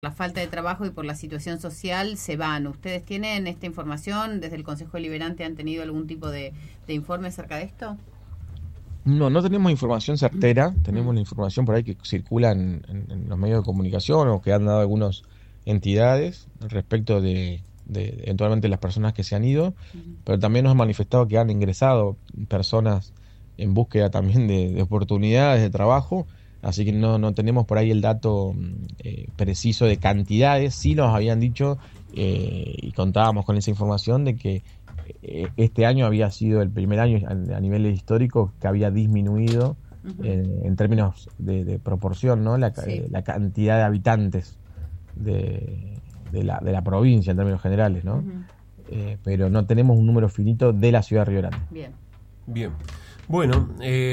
la falta de trabajo y por la situación social se van. ¿Ustedes tienen esta información? ¿Desde el Consejo Deliberante han tenido algún tipo de informe acerca de esto? No tenemos información certera, Mm. tenemos la información por ahí que circula en los medios de comunicación o que han dado algunas entidades respecto de eventualmente las personas que se han ido, Ujú. pero también nos han manifestado que han ingresado personas en búsqueda también de oportunidades de trabajo, así que no tenemos por ahí el dato preciso de cantidades. Sí nos habían dicho y contábamos con esa información de que este año había sido el primer año a nivel histórico que había disminuido Ujú. en términos de proporción, ¿no? Sí. La cantidad de habitantes de la provincia en términos generales, ¿no? Ujú. Pero no tenemos un número finito de la ciudad de Río Grande. Bien. Bien. Bueno,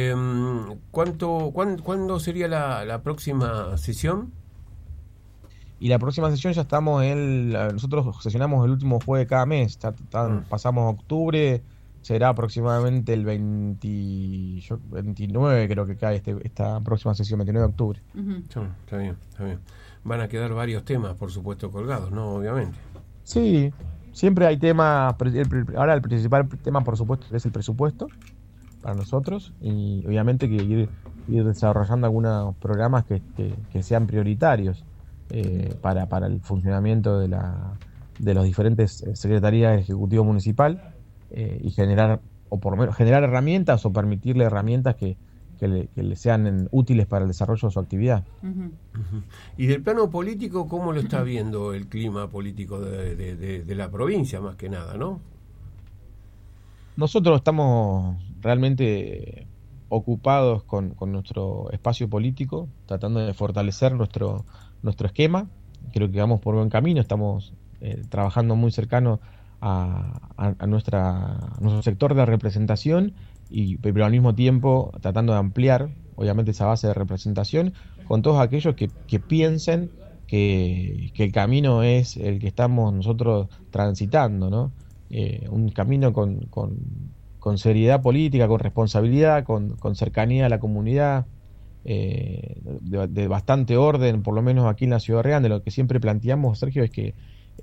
¿cuándo sería la próxima sesión? Y la próxima sesión ya estamos nosotros sesionamos el último jueves de cada mes, Ah, pasamos octubre, será aproximadamente el 29 creo que cae esta próxima sesión, 29 de octubre. Ujú. sí, está bien, está bien. Van a quedar varios temas, por supuesto, colgados, ¿no? Obviamente. Sí, siempre hay temas, ahora el principal tema por supuesto es el presupuesto para nosotros y obviamente que ir desarrollando algunos programas que sean prioritarios para el funcionamiento de los diferentes secretarías del Ejecutivo Municipal y generar, o por lo menos generar herramientas o permitirle herramientas que le sean útiles para el desarrollo de su actividad. Ujú. Ujú. Y del plano político, ¿cómo lo está viendo el clima político de la provincia, más que nada, ¿no? Nosotros estamos realmente ocupados con nuestro espacio político, tratando de fortalecer nuestro esquema. Creo que vamos por buen camino, estamos trabajando muy cercano a nuestro sector de representación, pero al mismo tiempo tratando de ampliar, obviamente, esa base de representación con todos aquellos que piensen que el camino es el que estamos nosotros transitando, ¿no? Un camino con seriedad política, con responsabilidad, con cercanía a la comunidad, de bastante orden, por lo menos aquí en la Ciudad Real. De lo que siempre planteamos, Sergio, es que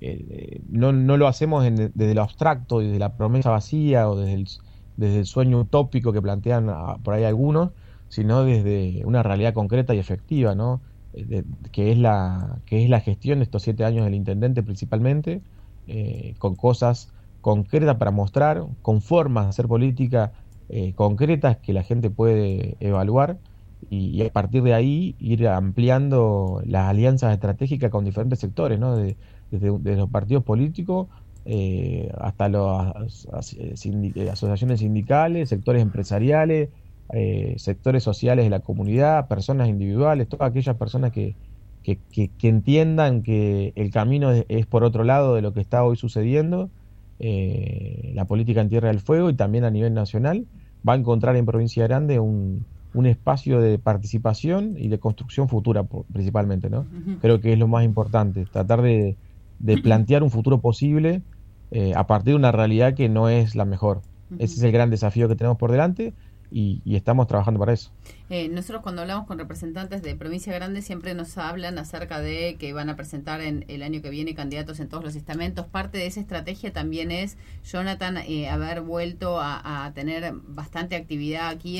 no lo hacemos desde lo abstracto, desde la promesa vacía o desde el sueño utópico que plantean por ahí algunos, sino desde una realidad concreta y efectiva, ¿no? Que es la gestión de estos 7 años del intendente principalmente, con cosas concretas para mostrar, con formas de hacer política concretas que la gente puede evaluar y a partir de ahí ir ampliando las alianzas estratégicas con diferentes sectores, ¿no? Desde los partidos políticos hasta las asociaciones sindicales, sectores empresariales, sectores sociales de la comunidad, personas individuales, todas aquellas personas que entiendan que el camino es por otro lado de lo que está hoy sucediendo. La política en Tierra del Fuego y también a nivel nacional va a encontrar en Provincia Grande un espacio de participación y de construcción futura principalmente, ¿no? Ujú. Creo que es lo más importante, tratar de plantear un futuro posible a partir de una realidad que no es la mejor. Ese Ujú. es el gran desafío que tenemos por delante y estamos trabajando para eso. Nosotros cuando hablamos con representantes de Provincia Grande siempre nos hablan acerca de que van a presentar en el año que viene candidatos en todos los estamentos. Parte de esa estrategia también es, Jonathan, haber vuelto a tener bastante actividad aquí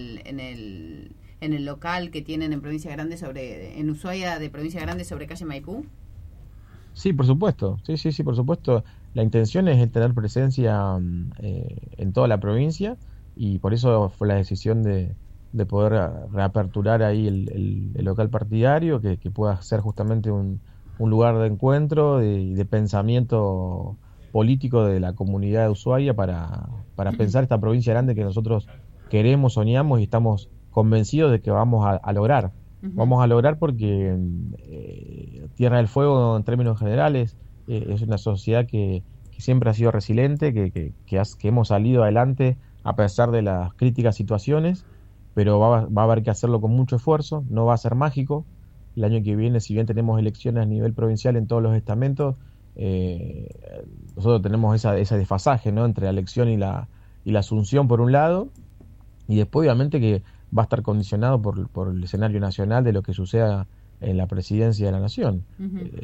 en el local que tienen en Provincia Grande en Ushuaia de Provincia Grande sobre calle Maipú. Sí, por supuesto, sí, por supuesto. La intención es tener presencia en toda la provincia y por eso fue la decisión de poder reaperturar ahí el local partidario, que pueda ser justamente un lugar de encuentro y de pensamiento político de la comunidad de Ushuaia para pensar esta provincia grande que nosotros queremos, soñamos y estamos convencidos de que vamos a lograr. Ujú. Vamos a lograr porque Tierra del Fuego, en términos generales, es una sociedad que siempre ha sido resiliente, que hemos salido adelante a pesar de las críticas situaciones, pero va a haber que hacerlo con mucho esfuerzo, no va a ser mágico. El año que viene, si bien tenemos elecciones a nivel provincial en todos los estamentos, eh, nosotros tenemos ese desfasaje, ¿no? Entre la elección y la asunción por un lado, y después obviamente que va a estar condicionado por el escenario nacional de lo que suceda en la presidencia de la Nación.